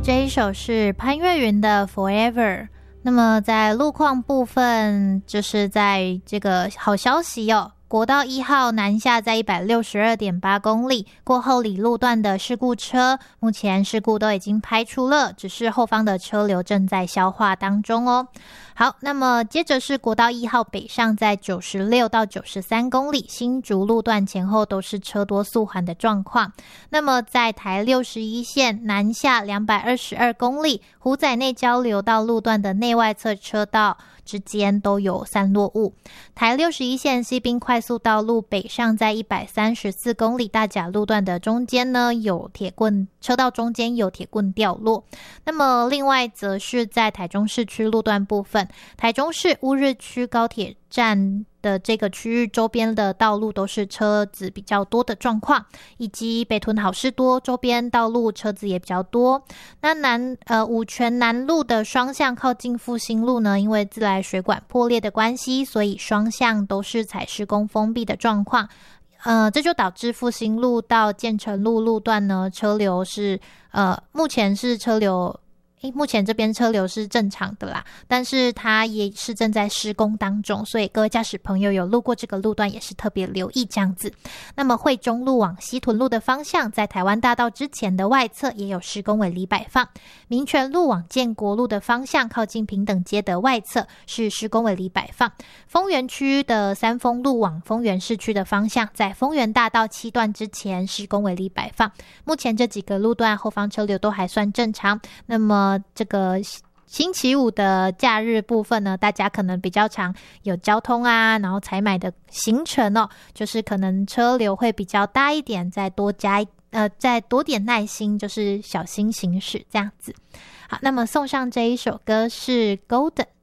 这一首是潘越云的 Forever。 那么在路况部分，就是在这个好消息哦，国道1号南下在 162.8 公里过后里路段的事故车，目前事故都已经排除了，只是后方的车流正在消化当中哦。好，那么接着是国道1号北上在96到93公里，新竹路段前后都是车多速缓的状况。那么在台61线南下222公里，虎仔内交流道路段的内外侧车道之间都有散落物。台61线西滨快速道路北上在134公里，大甲路段的中间呢有铁棍，车道中间有铁棍掉落。那么另外则是在台中市区路段部分，台中市乌日区高铁站的这个区域周边的道路都是车子比较多的状况，以及北屯好事多周边道路车子也比较多。那五权南路的双向靠近复兴路呢，因为自来水管破裂的关系，所以双向都是采施工封闭的状况。这就导致复兴路到建成路路段呢，车流是目前这边车流是正常的啦，但是它也是正在施工当中，所以各位驾驶朋友有路过这个路段也是特别留意这样子。那么惠中路往西屯路的方向，在台湾大道之前的外侧也有施工围篱摆放。民权路往建国路的方向，靠近平等街的外侧是施工围篱摆放。丰原区的三丰路往丰原市区的方向，在丰原大道7段之前施工围篱摆放。目前这几个路段后方车流都还算正常。那么这个星期五的假日部分呢，大家可能比较常有交通啊，然后采买的行程哦，就是可能车流会比较大一点，再多点耐心，就是小心行驶这样子。好，那么送上这一首歌是 Golden。